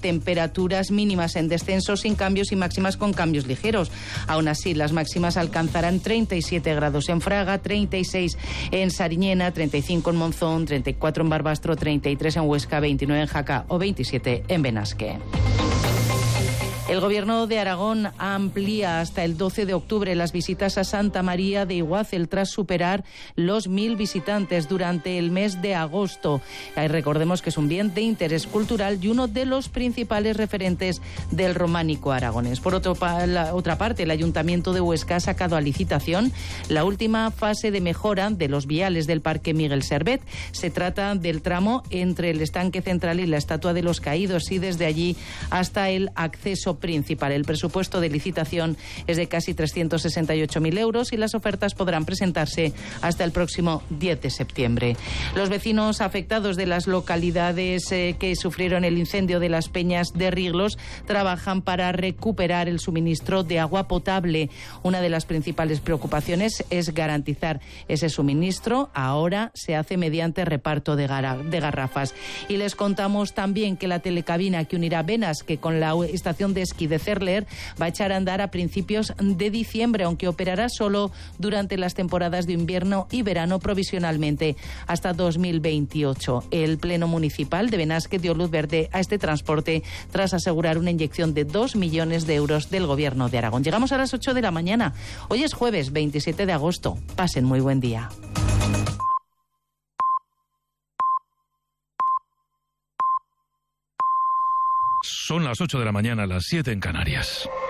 temperaturas mínimas en descenso sin cambios y máximas con cambios ligeros. Aún así, las máximas alcanzarán 37 grados en Fraga, 36 en Sariñena, 35 en Monzón, 34 en Barbastro, 33 en Huesca, 29 en Jaca o 27 en Benasque. El Gobierno de Aragón amplía hasta el 12 de octubre las visitas a Santa María de Iguácel tras superar los 1.000 visitantes durante el mes de agosto. Recordemos que es un bien de interés cultural y uno de los principales referentes del románico aragonés. Por otra parte, el Ayuntamiento de Huesca ha sacado a licitación la última fase de mejora de los viales del Parque Miguel Servet. Se trata del tramo entre el estanque central y la Estatua de los Caídos y desde allí hasta el acceso principal. El presupuesto de licitación es de casi 368.000 euros y las ofertas podrán presentarse hasta el próximo 10 de septiembre. Los vecinos afectados de las localidades que sufrieron el incendio de las Peñas de Riglos trabajan para recuperar el suministro de agua potable. Una de las principales preocupaciones es garantizar ese suministro. Ahora se hace mediante reparto de garrafas. Y les contamos también que la telecabina que unirá Benasque con la estación de esquí de Cerler va a echar a andar a principios de diciembre, aunque operará solo durante las temporadas de invierno y verano provisionalmente hasta 2028. El Pleno Municipal de Benasque dio luz verde a este transporte tras asegurar una inyección de 2 millones de euros del Gobierno de Aragón. Llegamos a las 8 de la mañana. Hoy es jueves 27 de agosto. Pasen muy buen día. Son las 8 de la mañana, las 7 en Canarias.